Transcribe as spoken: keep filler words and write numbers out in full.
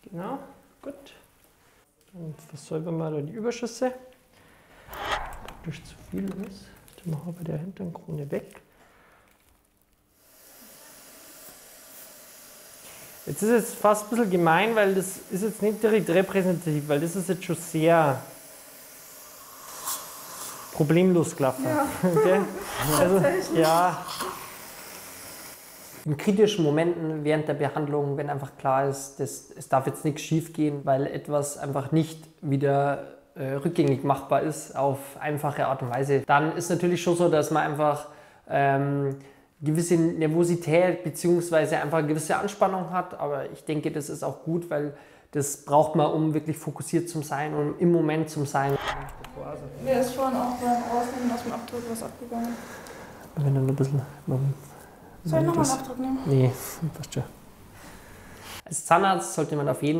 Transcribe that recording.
Genau, gut. Dann versäubern wir da die Überschüsse. Praktisch zu viel ist. Dann machen wir bei der Hinternkrone weg. Jetzt ist es fast ein bisschen gemein, weil das ist jetzt nicht direkt repräsentativ, weil das ist jetzt schon sehr problemlos gelaufen. Ja. Okay? Also, ja. In kritischen Momenten während der Behandlung, wenn einfach klar ist, dass es darf jetzt nichts schief gehen, weil etwas einfach nicht wieder äh, rückgängig machbar ist auf einfache Art und Weise, dann ist natürlich schon so, dass man einfach ähm, gewisse Nervosität bzw. einfach eine gewisse Anspannung hat, aber ich denke, das ist auch gut, weil das braucht man, um wirklich fokussiert zu sein und im Moment zu sein. Mir ist vorhin auch beim Rausnehmen aus dem Abdruck was abgegangen. Wenn dann ein bisschen... Soll ich nochmal einen Abdruck nehmen? Nee, passt schon. Als Zahnarzt sollte man auf jeden